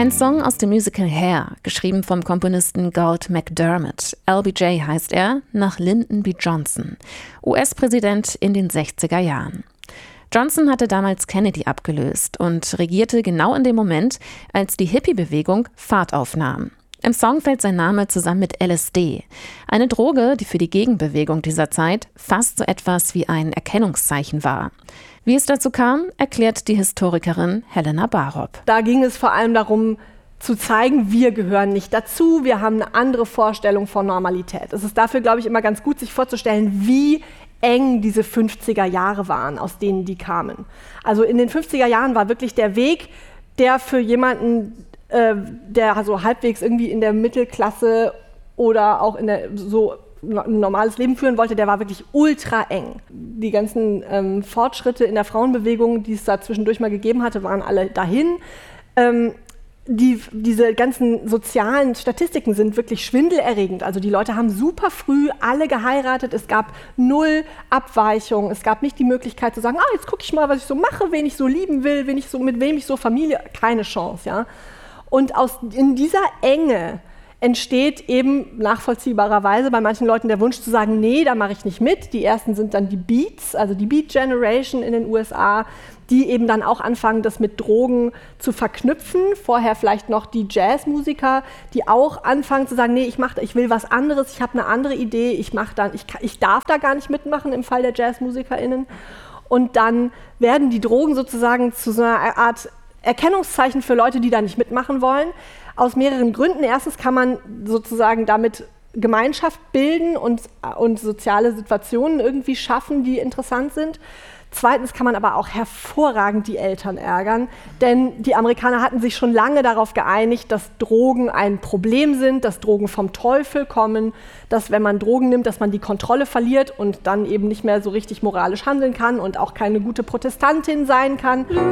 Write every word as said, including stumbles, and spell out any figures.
Ein Song aus dem Musical Hair, geschrieben vom Komponisten Garth McDermott. L B J heißt er, nach Lyndon B. Johnson, U S-Präsident in den sechziger Jahren. Johnson hatte damals Kennedy abgelöst und regierte genau in dem Moment, als die Hippie-Bewegung Fahrt aufnahm. Im Song fällt sein Name zusammen mit L S D, eine Droge, die für die Gegenbewegung dieser Zeit fast so etwas wie ein Erkennungszeichen war. Wie es dazu kam, erklärt die Historikerin Helena Barop. Da ging es vor allem darum, zu zeigen, wir gehören nicht dazu, wir haben eine andere Vorstellung von Normalität. Es ist dafür, glaube ich, immer ganz gut, sich vorzustellen, wie eng diese fünfziger Jahre waren, aus denen die kamen. Also in den fünfziger Jahren war wirklich der Weg, der für jemanden, äh, der also halbwegs irgendwie in der Mittelklasse oder auch in der so ein normales Leben führen wollte, der war wirklich ultra eng. Die ganzen ähm, Fortschritte in der Frauenbewegung, die es da zwischendurch mal gegeben hatte, waren alle dahin. Ähm, die, diese ganzen sozialen Statistiken sind wirklich schwindelerregend. Also die Leute haben super früh alle geheiratet. Es gab null Abweichung. Es gab nicht die Möglichkeit zu sagen, ah, jetzt gucke ich mal, was ich so mache, wen ich so lieben will, wen ich so, mit wem ich so Familie. Keine Chance, ja. Und aus, in dieser Enge entsteht eben nachvollziehbarerweise bei manchen Leuten der Wunsch zu sagen, nee, da mache ich nicht mit. Die ersten sind dann die Beats, also die Beat Generation in den U S A, die eben dann auch anfangen, das mit Drogen zu verknüpfen. Vorher vielleicht noch die Jazzmusiker, die auch anfangen zu sagen, nee, ich mach, ich will was anderes, ich habe eine andere Idee, ich mach dann, ich, ich darf da gar nicht mitmachen im Fall der JazzmusikerInnen. Und dann werden die Drogen sozusagen zu so einer Art Erkennungszeichen für Leute, die da nicht mitmachen wollen. Aus mehreren Gründen. Erstens kann man sozusagen damit Gemeinschaft bilden und, und soziale Situationen irgendwie schaffen, die interessant sind. Zweitens kann man aber auch hervorragend die Eltern ärgern, denn die Amerikaner hatten sich schon lange darauf geeinigt, dass Drogen ein Problem sind, dass Drogen vom Teufel kommen, dass wenn man Drogen nimmt, dass man die Kontrolle verliert und dann eben nicht mehr so richtig moralisch handeln kann und auch keine gute Protestantin sein kann.